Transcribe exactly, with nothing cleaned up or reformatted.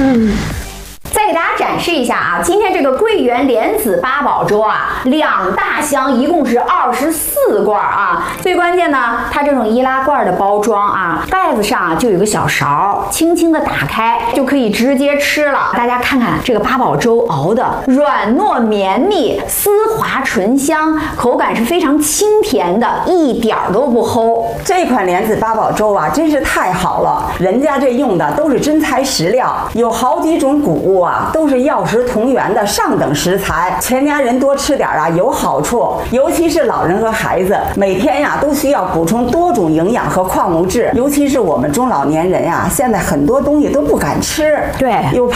嗯。再给大家展示一下啊，今天这个桂圆莲子八宝粥啊，两大箱，一共是二十四罐啊。最关键呢，它这种易拉罐的包装啊，盖子上啊就有个小勺，轻轻的打开就可以直接吃了。大家看看这个八宝粥熬的软糯绵密、丝滑醇香，口感是非常清甜的，一点儿都不齁。 这款莲子八宝粥啊，真是太好了，人家这用的都是真材实料，有好几种谷物啊，都是药食同源的上等食材，全家人多吃点啊有好处，尤其是老人和孩子，每天呀都需要补充多种营养和矿物质，尤其是我们中老年人呀，现在很多东西都不敢吃， 对， 又